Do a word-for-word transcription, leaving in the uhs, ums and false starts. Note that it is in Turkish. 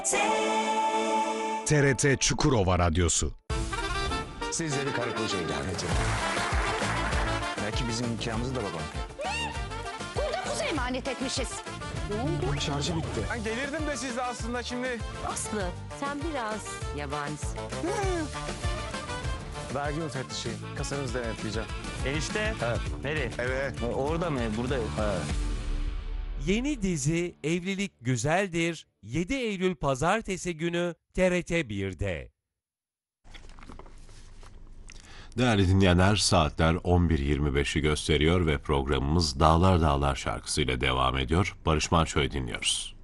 T R T Çukurova Radyosu. Sizleri karı kocaya davet ederim. Belki bizim nikahımızı da babam. Burada kuzu emanet etmişiz. Şarjı bitti. Ben gelirdim de siz de aslında şimdi. Aslı, sen biraz yabancısın. Vergi müfettişi. Kasanızı denetleyeceğim. Enişte. Evet. Nereye? Evet. Orada mı? Burada. Evet. Yeni dizi Evlilik Güzeldir yedi Eylül Pazartesi günü T R T bir'de. Değerli dinleyenler, saatler on bir yirmi beşi gösteriyor ve programımız Dağlar Dağlar şarkısıyla devam ediyor. Barış Manço'yu dinliyoruz.